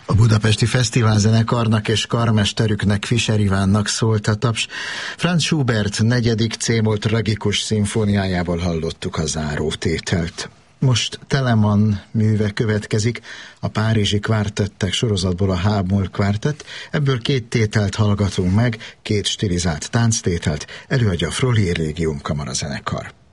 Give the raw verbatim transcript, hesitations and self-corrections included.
A Budapesti Fesztiválzenekarnak és karmesterüknek, Fischer Ivánnak szólt a taps. Franz Schubert negyedik C-moll tragikus szimfóniájából hallottuk a zárótételt. Most Telemann műve következik, a Párizsi kvártettek sorozatból a H-moll kvártett, ebből két tételt hallgatunk meg, két stilizált tánctételt, előadja a Frolier Légium kamarazenekar.